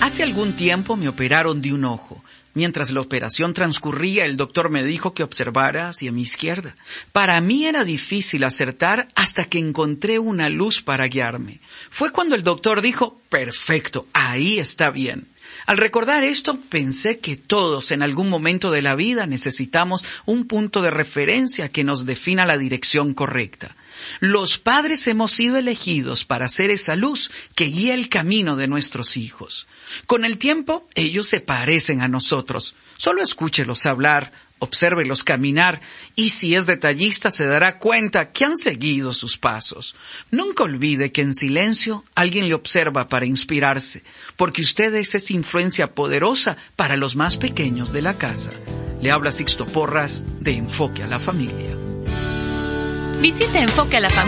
Hace algún tiempo me operaron de un ojo. Mientras la operación transcurría, el doctor me dijo que observara hacia mi izquierda. Para mí era difícil acertar hasta que encontré una luz para guiarme. Fue cuando el doctor dijo, perfecto, ahí está bien. Al recordar esto, pensé que todos en algún momento de la vida necesitamos un punto de referencia que nos defina la dirección correcta. Los padres hemos sido elegidos para ser esa luz que guía el camino de nuestros hijos. Con el tiempo, ellos se parecen a nosotros. Solo escúchelos hablar, obsérvelos caminar y si es detallista se dará cuenta que han seguido sus pasos. Nunca olvide que en silencio alguien le observa para inspirarse, porque usted es esa influencia poderosa para los más pequeños de la casa. Le habla Sixto Porras de Enfoque a la Familia. Visite Enfoque a la Familia